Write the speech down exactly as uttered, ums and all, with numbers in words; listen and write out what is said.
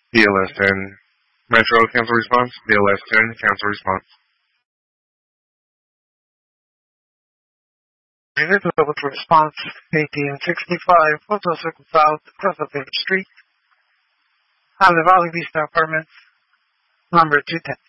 D L S ten. Metro, cancel response. D L S ten, cancel response. Unit level response eighteen sixty-five, Photo Circle South, across the Street, on the Valley Vista Apartments, number two ten.